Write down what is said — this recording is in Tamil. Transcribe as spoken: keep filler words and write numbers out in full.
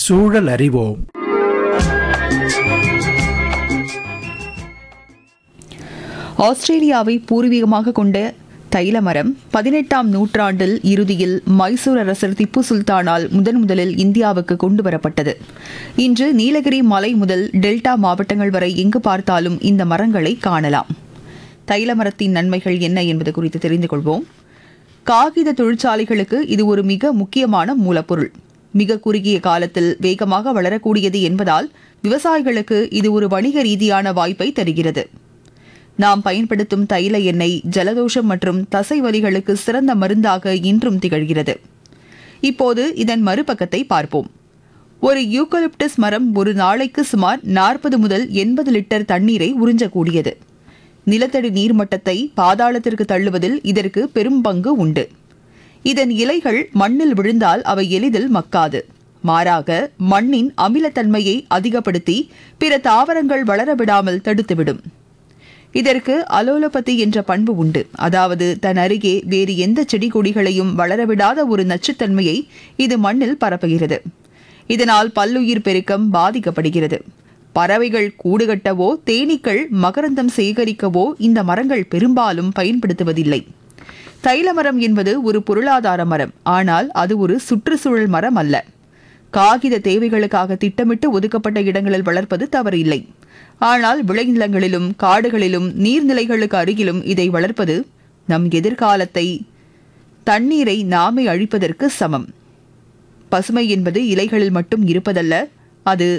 சூழல் அறிவோம். ஆஸ்திரேலியாவை பூர்வீகமாக கொண்ட தைல மரம் பதினெட்டாம் நூற்றாண்டில் இறுதியில் மைசூர் அரசர் திப்பு சுல்தானால் முதன் முதலில் இந்தியாவுக்கு கொண்டு வரப்பட்டது. இன்று நீலகிரி மலை முதல் டெல்டா மாவட்டங்கள் வரை எங்கு பார்த்தாலும் இந்த மரங்களை காணலாம். தைல மரத்தின் நன்மைகள் என்ன என்பது குறித்து தெரிந்து கொள்வோம். காகித தொழிற்சாலைகளுக்கு இது ஒரு மிக முக்கியமான மூலப்பொருள். மிக குறுகிய காலத்தில் வேகமாக வளரக்கூடியது என்பதால் விவசாயிகளுக்கு இது ஒரு வணிக ரீதியான வாய்ப்பை தருகிறது. நாம் பயன்படுத்தும் தைல எண்ணெய் ஜலதோஷம் மற்றும் தசை வலிகளுக்கு சிறந்த மருந்தாக இன்றும் திகழ்கிறது. இப்போது இதன் மறுபக்கத்தை பார்ப்போம். ஒரு யூக்கலிப்டஸ் மரம் ஒரு நாளைக்கு சுமார் நாற்பது முதல் எண்பது லிட்டர் தண்ணீரை உறிஞ்சக்கூடியது. நிலத்தடி நீர்மட்டத்தை பாதாளத்திற்கு தள்ளுவதில் இதற்கு பெரும் பங்கு உண்டு. இதன் இலைகள் மண்ணில் விழுந்தால் அவை எளிதில் மக்காது. மாறாக மண்ணின் அமிலத்தன்மையை அதிகப்படுத்தி பிற தாவரங்கள் வளரவிடாமல் தடுத்துவிடும். இதற்கு அலோலபதி என்ற பண்பு உண்டு. அதாவது தன் அருகே வேறு எந்த செடி கொடிகளையும் வளரவிடாத ஒரு நச்சுத்தன்மையை இது மண்ணில் பரப்புகிறது. இதனால் பல்லுயிர் பெருக்கம் பாதிக்கப்படுகிறது. பறவைகள் கூடுகட்டவோ தேனீக்கள் மகரந்தம் சேகரிக்கவோ இந்த மரங்கள் பெரும்பாலும் பயன்படுத்துவதில்லை. தைல மரம் என்பது ஒரு பொருளாதார மரம். ஆனால் அது ஒரு சுற்றுச்சூழல் மரம் அல்ல. காகித தேவைகளுக்காக திட்டமிட்டு ஒதுக்கப்பட்ட இடங்களில் வளர்ப்பது தவறில்லை. ஆனால் விளைநிலங்களிலும் காடுகளிலும் நீர்நிலைகளுக்கு அருகிலும் இதை வளர்ப்பது நம் எதிர்காலத்தை தண்ணீரை நாமே அழிப்பதற்கு சமம். பசுமை என்பது இலைகளில் மட்டும் இருப்பதல்ல, அது